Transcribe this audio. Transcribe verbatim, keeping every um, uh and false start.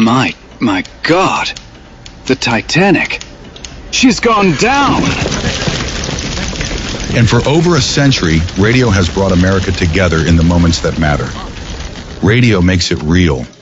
My, my God. The Titanic. She's gone down. And for over a century, radio has brought America together in the moments that matter. Radio makes it real.